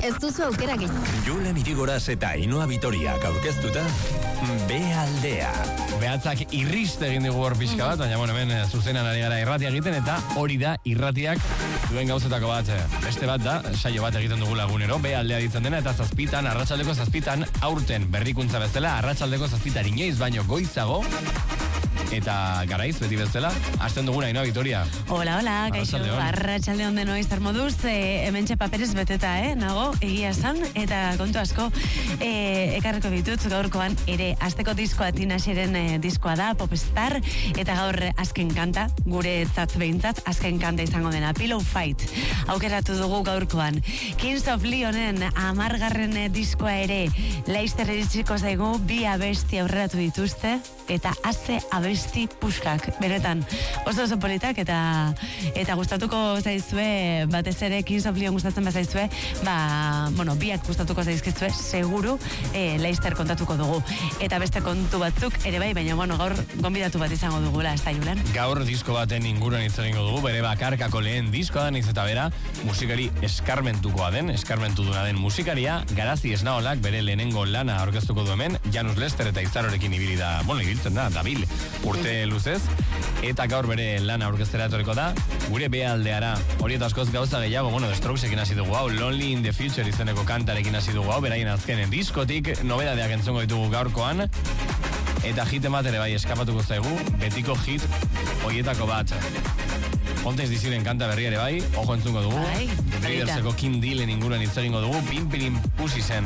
Ez duzu aukera gehiago. Julen Irigoras eta Ainhoa Vitoriak aurkeztuta, Bealdea. Behatzak irrist egin dugu hor pixka bat, baina hemen zuzenan ari gara irratia egiten, eta hori da irratiak duen gauzetako bat. Beste bat da, saio bat egiten dugu lagunero, Bealdea ditzen dena, eta zazpitan, arratsaldeko zazpitan, aurten berrikuntza bezala, arratsaldeko zazpitan inoiz baino goizago, eta garaiz, beti bezala, hasten duguna, Ainhoa Vitoria. Hola, kaixo, arratsalde on denoi, zer moduz, hementxe paperez beteta, nago, egia esan, eta kontu asko, ekarriko ditut gaurkoan, ere, asteko diskoa Tinaseren diskoa da, Popstar, eta gaur azken kanta, gure tzatz behintzat, azken kanta izango dena, Pillow Fight, aukeratu dugu gaurkoan. Kings of Leonen 10. diskoa ere, Leicester iritsiko zaigu, 2 abesti aurreratu dituzte, eta haze abesti puskak, benetan, oso politak, eta gustatuko zaizue, batez ere Kings of Leon gustatzen bazaizue, biak gustatuko zaizkizue, seguru Leicester kontatuko dugu. Eta beste kontu batzuk ere bai, baina gaur gonbidatu bat izango dugula, ez da, Julen? Gaur disko baten inguruan hitz egingo dugu, bere bakarkako lehen diskoa da, niz eta bera, musikari eskarmentukoa den, eskarmentu duna den musikaria, Garazi Esnaolak bere lehenengo lana aurkeztuko du hemen, Janus Lester eta Izarorekin ibili da, ibiltzen da, dabil, urte luzez, eta gaur bere lana aurkeztera etorriko da, gure Bealdeara, hori eta askoz gauza gehiago, The Strokesekin hasi dugu hau, Lonely in the Future izeneko kantarekin hasi dugu hau, beraien azkenen diskotik, nobedadeak entzongo ditugu gaurkoan, eta hit emat ere bai eskapatuko zaigu, betiko hit horietako bat. Pontes diziren kanta berri ere bai, ojo entzungo dugu, Raiderseko Kim Dealen inguruan hitz egingo dugu, Pimpirin Pusi zen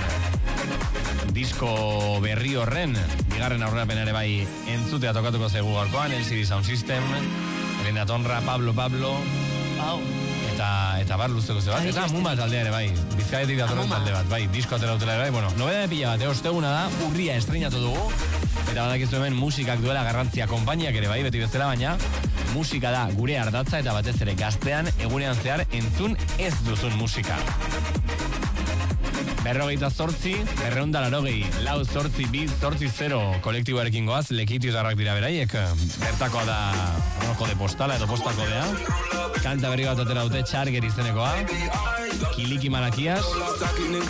disko berri horren, bigarren aurrerapen ere bai entzutea tokatuko zaigu gaurkoan, LCD Sound System, Elena Tonra, Pablo, eta bar luzeko ze bat, eta Muma taldea ere bai, Bizkaietik datorren talde bat, bai, disko atera dutela ere bai, nobeda de pila bat, osteguna da, urria estreinatu dugu, eta badakizu hemen musikak duela garrantzia, konpainiak ere bai, beti bezala, baina musika da gure ardatza eta batez ere gaztean egunean zehar entzun ez duzun musika. 48, 280, 482, 880 kolektiboarekin goaz, lekitiotarrak dira beraiek, bertakoa da kode postala edo postakodea, kanta berri bat atera dute Charger izenekoa, Kiliki Malakias,